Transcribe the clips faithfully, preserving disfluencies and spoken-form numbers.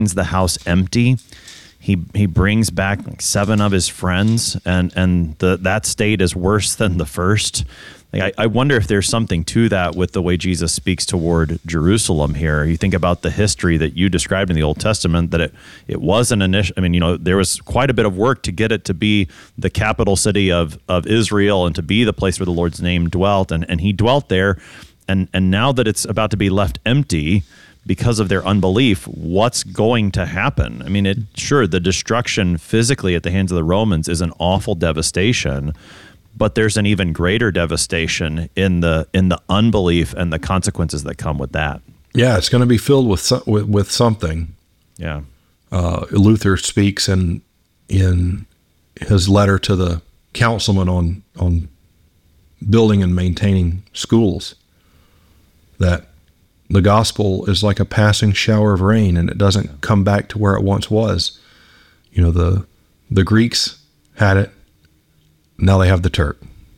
the house empty. He he brings back like seven of his friends, and and the that state is worse than the first. Like I, I wonder if there's something to that with the way Jesus speaks toward Jerusalem here. You think about the history that you described in the Old Testament, that it it was an initial. I mean, you know, there was quite a bit of work to get it to be the capital city of of Israel and to be the place where the Lord's name dwelt, and and he dwelt there, and and now that it's about to be left empty because of their unbelief, what's going to happen? I mean, it sure, the destruction physically at the hands of the Romans is an awful devastation, but there's an even greater devastation in the in the unbelief and the consequences that come with that. Yeah, it's going to be filled with so, with, with something. Yeah. Uh, Luther speaks in in his letter to the councilman on on building and maintaining schools that the gospel is like a passing shower of rain, and it doesn't come back to where it once was. You know, the the Greeks had it. Now they have the Turk.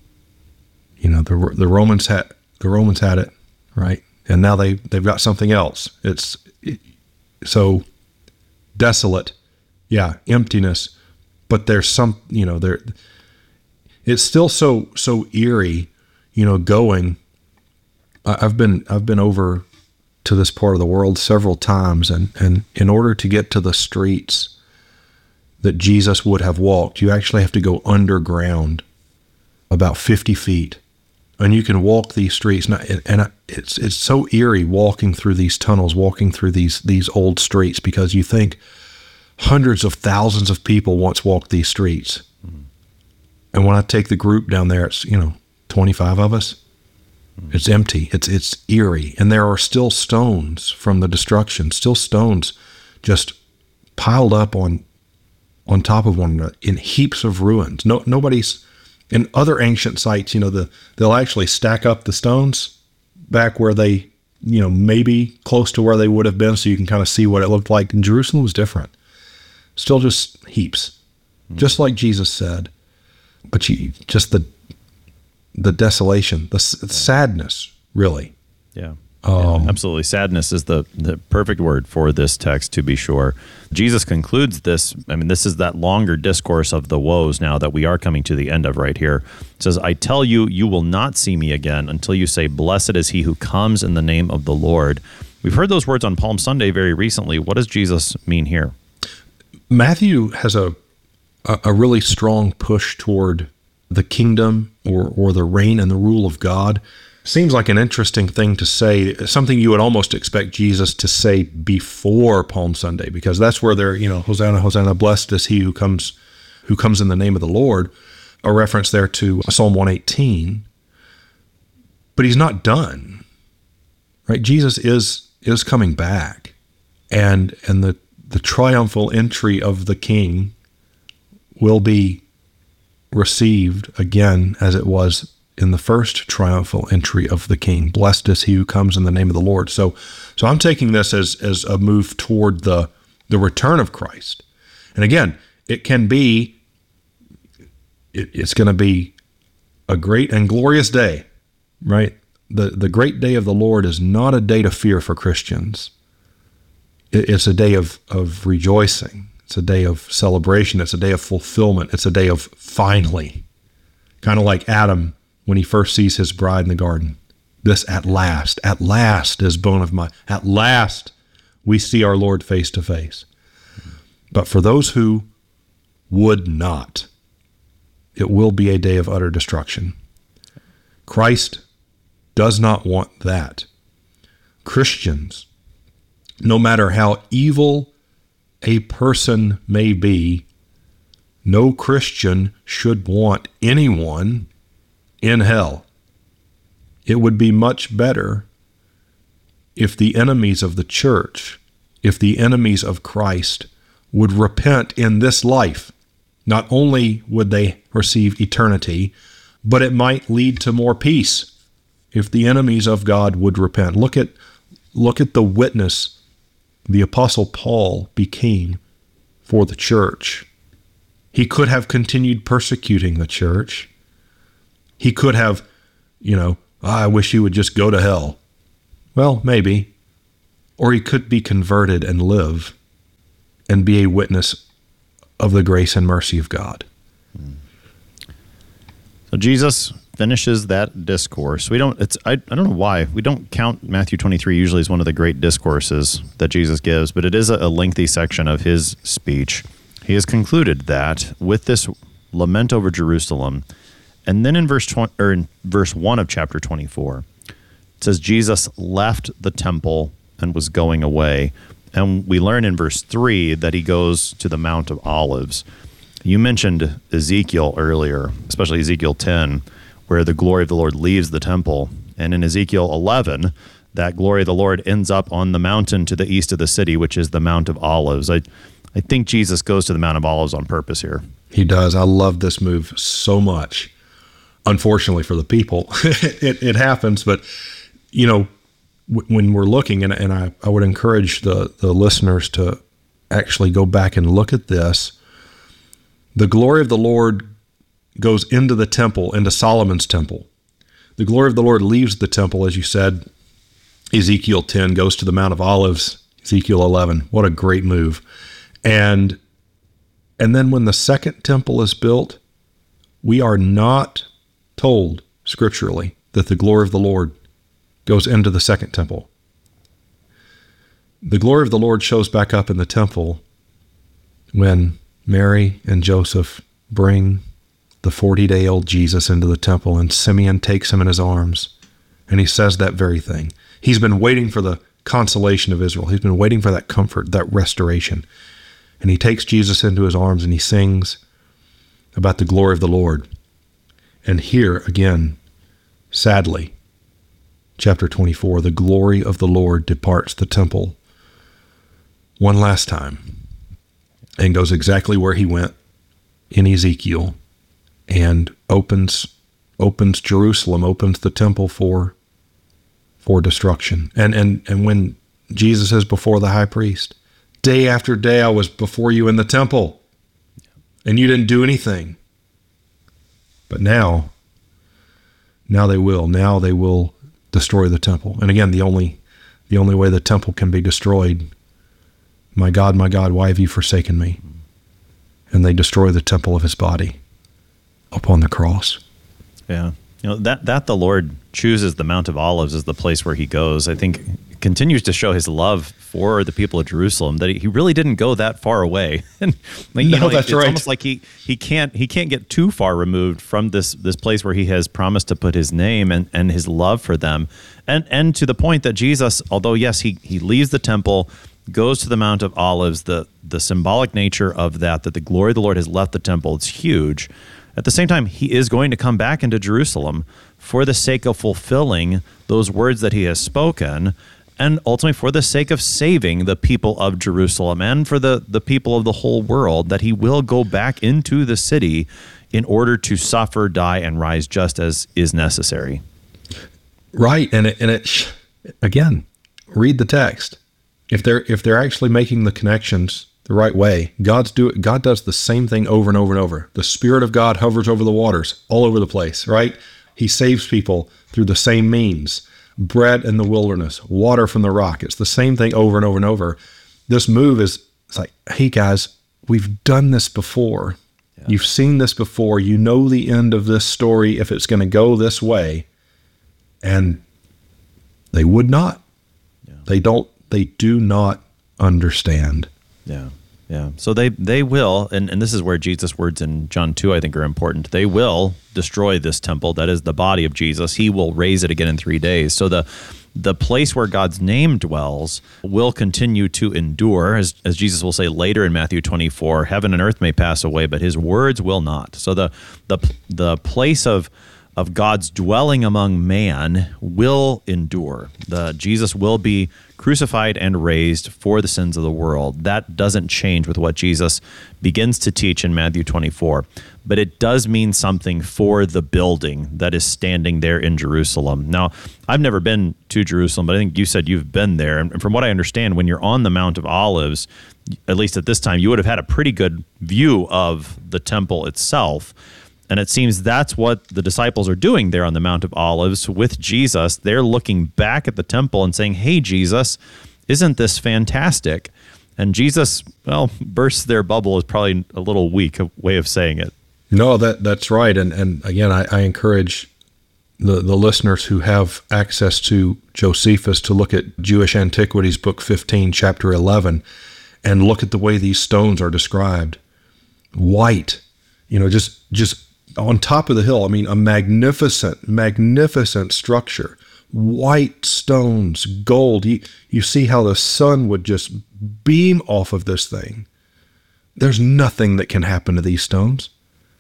You know, the the Romans had the Romans had it, right? And now they they've got something else. It's it, so desolate, yeah, emptiness. But there's some, you know, there. It's still so so eerie, you know. Going, I've been I've been over to this part of the world several times, and, and in order to get to the streets that Jesus would have walked, you actually have to go underground about fifty feet, and you can walk these streets. And it's it's so eerie walking through these tunnels, walking through these these old streets, because you think hundreds of thousands of people once walked these streets. Mm-hmm. And when I take the group down there, it's, you know, twenty-five of us. It's empty. It's it's eerie. And there are still stones from the destruction, still stones just piled up on on top of one another in heaps of ruins. No nobody's in other ancient sites, you know, the they'll actually stack up the stones back where they, you know, maybe close to where they would have been, so you can kind of see what it looked like. And Jerusalem was different. Still just heaps. Mm-hmm. Just like Jesus said. But you just the the desolation, the s- sadness, really. Yeah. Um, yeah, absolutely. Sadness is the, the perfect word for this text, to be sure. Jesus concludes this. I mean, this is that longer discourse of the woes now that we are coming to the end of right here. It says, I tell you, you will not see me again until you say, blessed is he who comes in the name of the Lord. We've heard those words on Palm Sunday very recently. What does Jesus mean here? Matthew has a a, a really strong push toward the kingdom or, or the reign and the rule of God. Seems like an interesting thing to say, something you would almost expect Jesus to say before Palm Sunday, because that's where they're, you know, Hosanna, Hosanna, blessed is he who comes, who comes in the name of the Lord, a reference there to Psalm one eighteen. But he's not done, right? Jesus is is coming back, and and the the triumphal entry of the King will be received again as it was in the first triumphal entry of the King. Blessed is he who comes in the name of the Lord. So so I'm taking this as as a move toward the the return of Christ. And again, it can be, it, it's going to be a great and glorious day, right? The the great day of the Lord is not a day to fear for Christians. It, it's a day of of rejoicing. It's a day of celebration. It's a day of fulfillment. It's a day of finally, kind of like Adam when he first sees his bride in the garden. This at last, at last is bone of my, at last we see our Lord face to face. But for those who would not, it will be a day of utter destruction. Christ does not want that. Christians, no matter how evil a person may be, no Christian should want anyone in hell. It would be much better if the enemies of the church, if the enemies of Christ would repent in this life. Not only would they receive eternity, but it might lead to more peace if the enemies of God would repent. Look at, look at the witness the Apostle Paul became for the church. He could have continued persecuting the church. He could have, you know, oh, I wish you would just go to hell. Well, maybe. Or he could be converted and live and be a witness of the grace and mercy of God. So Jesus finishes that discourse. We don't, it's, I, I don't know why. We don't count Matthew twenty-three usually as one of the great discourses that Jesus gives, but it is a, a lengthy section of his speech. He has concluded that with this lament over Jerusalem, and then in verse twenty, or in verse one of chapter twenty-four, it says Jesus left the temple and was going away. And we learn in verse three that he goes to the Mount of Olives. You mentioned Ezekiel earlier, especially Ezekiel ten, where the glory of the Lord leaves the temple. And in Ezekiel eleven, that glory of the Lord ends up on the mountain to the east of the city, which is the Mount of Olives. I, I think Jesus goes to the Mount of Olives on purpose here. He does. I love this move so much. Unfortunately for the people, it, it happens. But, you know, w- when we're looking, and, and I, I would encourage the, the listeners to actually go back and look at this. The glory of the Lord goes into the temple, into Solomon's temple. The glory of the Lord leaves the temple, as you said. Ezekiel ten goes to the Mount of Olives. Ezekiel eleven. What a great move. And and then when the second temple is built, we are not told scripturally that the glory of the Lord goes into the second temple. The glory of the Lord shows back up in the temple when Mary and Joseph bring the forty-day-old Jesus into the temple, and Simeon takes him in his arms, and he says that very thing. He's been waiting for the consolation of Israel. He's been waiting for that comfort, that restoration. And he takes Jesus into his arms, and he sings about the glory of the Lord. And here, again, sadly, chapter twenty-four, the glory of the Lord departs the temple one last time and goes exactly where he went in Ezekiel, and opens opens Jerusalem, opens the temple for for destruction. And and and when Jesus is before the high priest, day after day I was before you in the temple, and you didn't do anything. But now, now they will. Now they will destroy the temple. And again, the only the only way the temple can be destroyed, my God, my God, why have you forsaken me? And they destroy the temple of his body upon the cross. Yeah. You know, that, that the Lord chooses the Mount of Olives as the place where he goes, I think continues to show his love for the people of Jerusalem, that he really didn't go that far away. And like, you no, know, that's it's right. almost like he, he can't he can't get too far removed from this this place where he has promised to put his name and, and his love for them. And and to the point that Jesus, although yes, he he leaves the temple, goes to the Mount of Olives, the the symbolic nature of that, that the glory of the Lord has left the temple, it's huge. At the same time, he is going to come back into Jerusalem for the sake of fulfilling those words that he has spoken, and ultimately for the sake of saving the people of Jerusalem and for the, the people of the whole world, that he will go back into the city in order to suffer, die, and rise just as is necessary. Right, and it, and it again, read the text. If they're if they're actually making the connections the right way, God's do God does the same thing over and over and over. The Spirit of God hovers over the waters all over the place, right? He saves people through the same means. Bread in the wilderness, water from the rock. It's the same thing over and over and over. This move is, it's like, hey guys, we've done this before. Yeah. You've seen this before. You know the end of this story if it's going to go this way. And they would not. Yeah. They don't, they do not understand. Yeah. Yeah. So they, they will, and, and this is where Jesus' words in John two, I think, are important. They will destroy this temple. That is the body of Jesus. He will raise it again in three days. So the the place where God's name dwells will continue to endure. As, as Jesus will say later in Matthew twenty-four, heaven and earth may pass away, but his words will not. So the the the place of of God's dwelling among man will endure. The Jesus will be crucified and raised for the sins of the world. That doesn't change with what Jesus begins to teach in Matthew twenty-four. But it does mean something for the building that is standing there in Jerusalem. Now, I've never been to Jerusalem, but I think you said you've been there. And from what I understand, when you're on the Mount of Olives, at least at this time, you would have had a pretty good view of the temple itself. And it seems that's what the disciples are doing there on the Mount of Olives with Jesus. They're looking back at the temple and saying, hey, Jesus, isn't this fantastic? And Jesus, well, bursts their bubble is probably a little weak a way of saying it. No, that that's right. And and again, I, I encourage the, the listeners who have access to Josephus to look at Jewish Antiquities, Book fifteen, Chapter eleven, and look at the way these stones are described. White, you know, just just on top of the hill. I mean, a magnificent, magnificent structure. White stones, gold. You, you see how the sun would just beam off of this thing. There's nothing that can happen to these stones.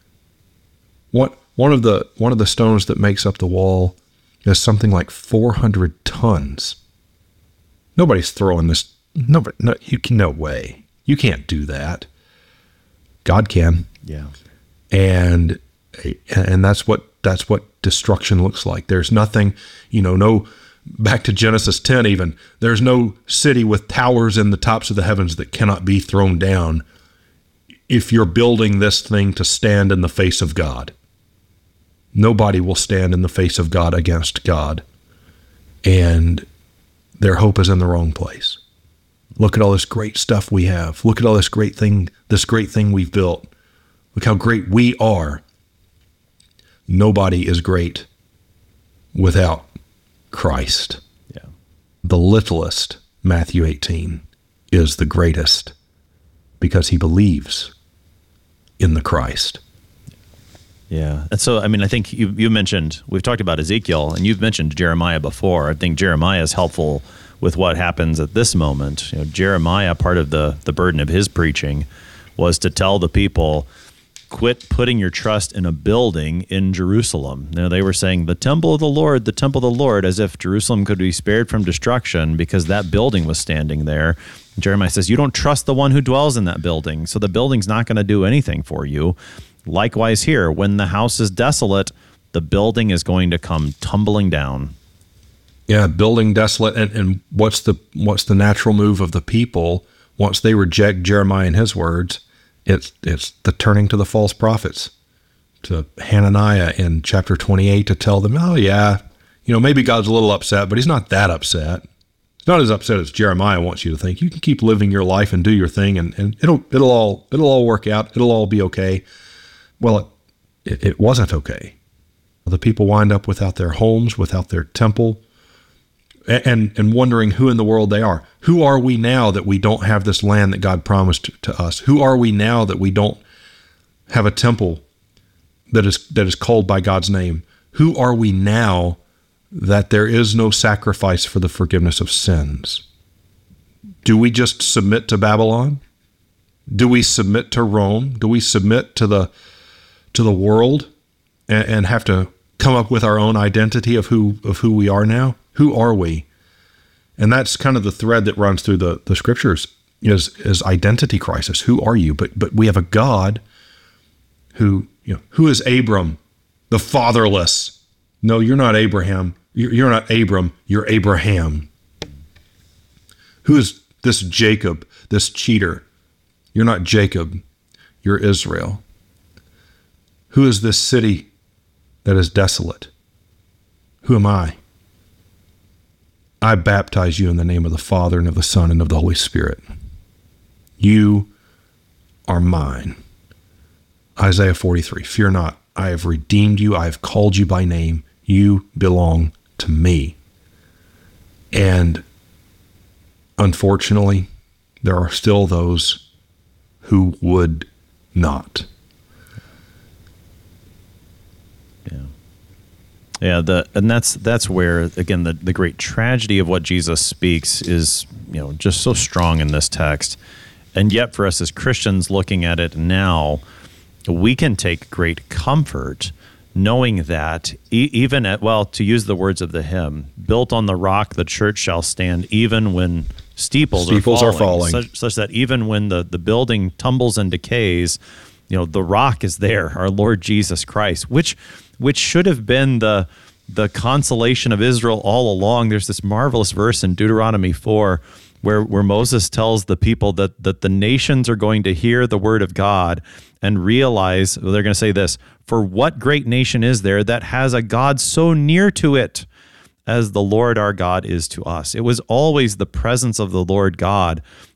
What one of the one of the stones that makes up the wall is something like four hundred tons. Nobody's throwing this. Nobody. No, you can. No way. You can't do that. God can. Yeah. And and that's what that's what destruction looks like. There's nothing. You know. No. Back to Genesis ten. Even there's no city with towers in the tops of the heavens that cannot be thrown down. If you're building this thing to stand in the face of God. Nobody will stand in the face of God against God. And their hope is in the wrong place. Look at all this great stuff we have. Look at all this great thing, this great thing we've built. Look how great we are. Nobody is great without Christ. Yeah. The littlest, Matthew eighteen, is the greatest because he believes in the Christ. Yeah. And so, I mean, I think you you mentioned, we've talked about Ezekiel, and you've mentioned Jeremiah before. I think Jeremiah is helpful with what happens at this moment. You know, Jeremiah, part of the, the burden of his preaching was to tell the people, quit putting your trust in a building in Jerusalem. You know, they were saying, the temple of the Lord, the temple of the Lord, as if Jerusalem could be spared from destruction because that building was standing there. Jeremiah says, you don't trust the one who dwells in that building, so the building's not going to do anything for you. Likewise here, when the house is desolate, the building is going to come tumbling down. Yeah, building desolate. And, and what's the what's the natural move of the people once they reject Jeremiah and his words? It's it's the turning to the false prophets, to Hananiah in chapter twenty-eight to tell them, oh yeah, you know, maybe God's a little upset, but he's not that upset. He's not as upset as Jeremiah wants you to think. You can keep living your life and do your thing, and, and it'll it'll all it'll all work out. It'll all be okay. Well, it, it wasn't okay. The people wind up without their homes, without their temple, and, and wondering who in the world they are. Who are we now that we don't have this land that God promised to us? Who are we now that we don't have a temple that is that is called by God's name? Who are we now that there is no sacrifice for the forgiveness of sins? Do we just submit to Babylon? Do we submit to Rome? Do we submit to the to the world and, and have to come up with our own identity of who of who we are now? Who are we? And that's kind of the thread that runs through the, the scriptures is is identity crisis. Who are you? But but we have a God who, you know, who is Abram, the fatherless? No, you're not Abraham. You're, you're not Abram. You're Abraham. Who is this Jacob, this cheater? You're not Jacob. You're Israel. Who is this city that is desolate? Who am I? I baptize you in the name of the Father and of the Son and of the Holy Spirit. You are mine. Isaiah forty-three, fear not, I have redeemed you, I have called you by name, you belong to me. And unfortunately, there are still those who would not. Yeah. Yeah, the and that's that's where again the, the great tragedy of what Jesus speaks is, you know, just so strong in this text. And yet for us as Christians looking at it now, we can take great comfort knowing that e- even at, well, to use the words of the hymn, built on the rock the church shall stand even when steeples, steeples are falling, are falling. Such, such that even when the, the building tumbles and decays, you know, the rock is there, our Lord Jesus Christ, which which should have been the the consolation of Israel all along. There's this marvelous verse in Deuteronomy four where where Moses tells the people that that the nations are going to hear the word of God and realize, well, they're going to say this, for what great nation is there that has a God so near to it as the Lord our God is to us? It was always the presence of the Lord God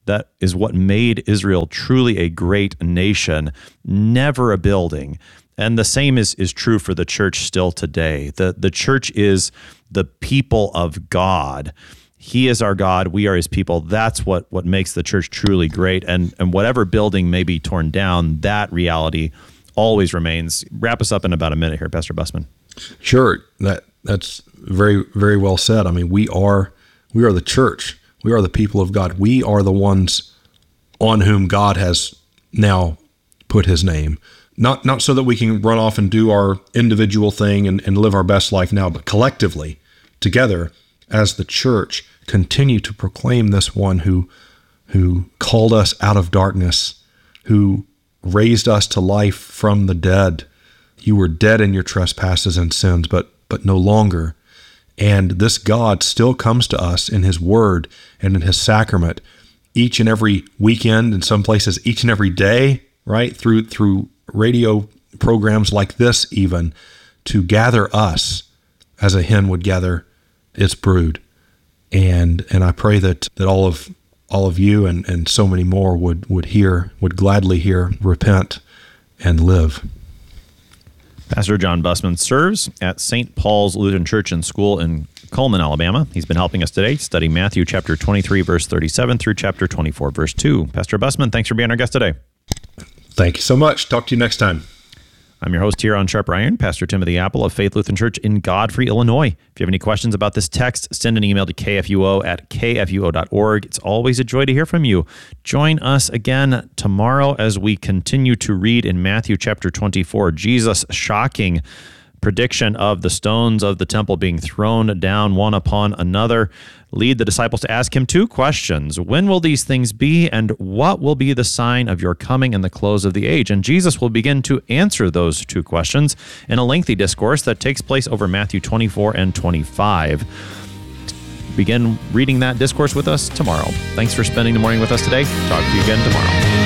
that is what made Israel truly a great nation, never a building. And the same is is true for the church still today. The the church is the people of God. He is our God. We are his people. That's what what makes the church truly great. And and whatever building may be torn down, that reality always remains. Wrap us up in about a minute here, Pastor Bussmann. Sure. That that's very, very well said. I mean, we are we are the church. We are the people of God. We are the ones on whom God has now put his name. Not not so that we can run off and do our individual thing and, and live our best life now, but collectively, together, as the church, continue to proclaim this one who who called us out of darkness, who raised us to life from the dead. You were dead in your trespasses and sins, but but no longer. And this God still comes to us in his word and in his sacrament each and every weekend, in some places each and every day, right? Through through radio programs like this even, to gather us as a hen would gather its brood. And and I pray that that all of all of you and, and so many more would, would hear, would gladly hear, repent, and live. Pastor John Bussmann serves at Saint Paul's Lutheran Church and School in Cullman, Alabama. He's been helping us today study Matthew chapter twenty-three, verse thirty-seven through chapter twenty-four, verse two. Pastor Bussmann, thanks for being our guest today. Thank you so much. Talk to you next time. I'm your host here on Sharper Iron, Pastor Timothy Apple of Faith Lutheran Church in Godfrey, Illinois. If you have any questions about this text, send an email to k f u o at k f u o dot org. It's always a joy to hear from you. Join us again tomorrow as we continue to read in Matthew chapter twenty-four, Jesus' shocking prediction of the stones of the temple being thrown down one upon another. Lead the disciples to ask him two questions. When will these things be, and what will be the sign of your coming and the close of the age? And Jesus will begin to answer those two questions in a lengthy discourse that takes place over Matthew twenty-four and twenty-five. Begin reading that discourse with us tomorrow. Thanks for spending the morning with us today. Talk to you again tomorrow.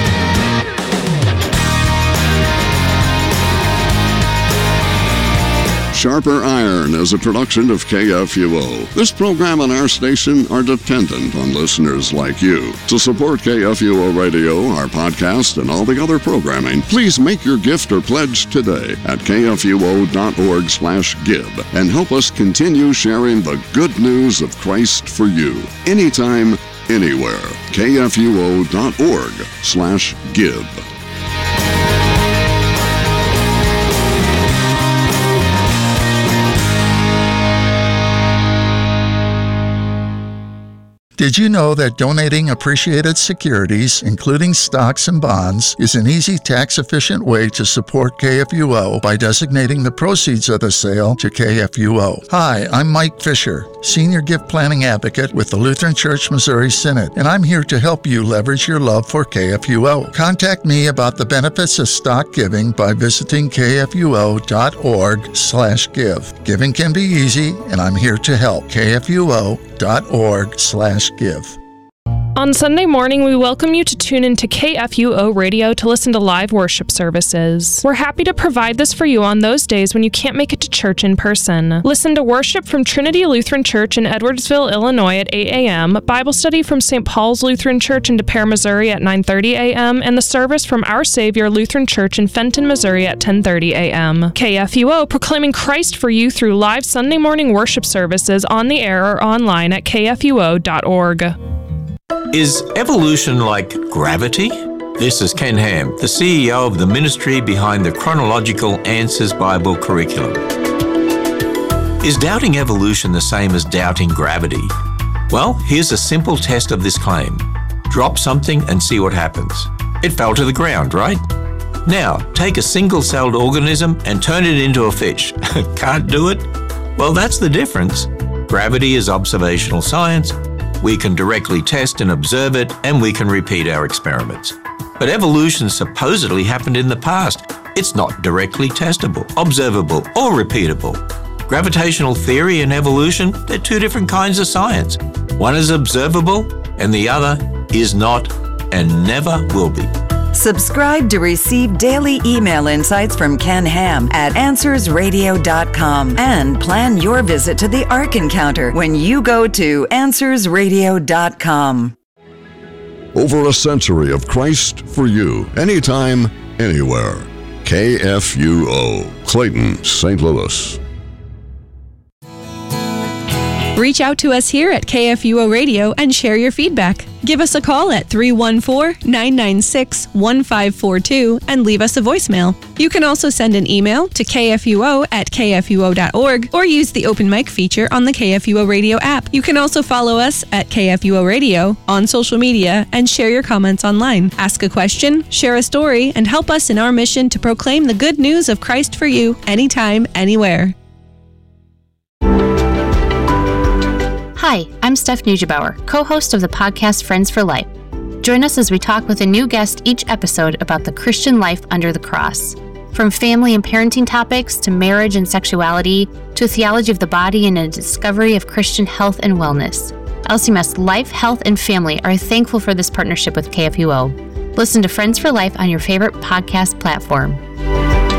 Sharper Iron is a production of K F U O. This program and our station are dependent on listeners like you. To support K F U O Radio, our podcast, and all the other programming, please make your gift or pledge today at k f u o dot org slash give and help us continue sharing the good news of Christ for you. Anytime, anywhere. k f u o dot org slash give. Did you know that donating appreciated securities, including stocks and bonds, is an easy, tax-efficient way to support K F U O by designating the proceeds of the sale to K F U O? Hi, I'm Mike Fisher, Senior Gift Planning Advocate with the Lutheran Church Missouri Synod, and I'm here to help you leverage your love for K F U O. Contact me about the benefits of stock giving by visiting k f u o dot org slash give. Giving can be easy, and I'm here to help. k f u o dot org slash give. On Sunday morning, we welcome you to tune into K F U O Radio to listen to live worship services. We're happy to provide this for you on those days when you can't make it to church in person. Listen to worship from Trinity Lutheran Church in Edwardsville, Illinois at eight a.m., Bible study from Saint Paul's Lutheran Church in Des Peres, Missouri at nine thirty a.m., and the service from Our Savior Lutheran Church in Fenton, Missouri at ten thirty a.m. K F U O proclaiming Christ for you through live Sunday morning worship services on the air or online at k f u o dot org. Is evolution like gravity? This is Ken Ham, the C E O of the ministry behind the Chronological Answers Bible curriculum. Is doubting evolution the same as doubting gravity? Well, here's a simple test of this claim. Drop something and see what happens. It fell to the ground, right? Now, take a single-celled organism and turn it into a fish. Can't do it? Well, that's the difference. Gravity is observational science. We can directly test and observe it, and we can repeat our experiments. But evolution supposedly happened in the past. It's not directly testable, observable, or repeatable. Gravitational theory and evolution, they're two different kinds of science. One is observable, and the other is not, and never will be. Subscribe to receive daily email insights from Ken Ham at answers radio dot com and plan your visit to the Ark Encounter when you go to answers radio dot com. Over a century of Christ for you, anytime, anywhere. K F U O, Clayton, Saint Louis. Reach out to us here at K F U O Radio and share your feedback. Give us a call at three one four, nine nine six, one five four two and leave us a voicemail. You can also send an email to k f u o at k f u o dot org or use the open mic feature on the K F U O Radio app. You can also follow us at K F U O Radio on social media and share your comments online. Ask a question, share a story, and help us in our mission to proclaim the good news of Christ for you anytime, anywhere. Hi, I'm Steph Neugebauer, co-host of the podcast Friends for Life. Join us as we talk with a new guest each episode about the Christian life under the cross. From family and parenting topics to marriage and sexuality to theology of the body and a discovery of Christian health and wellness. L C M S Life, Health, and Family are thankful for this partnership with K F U O. Listen to Friends for Life on your favorite podcast platform.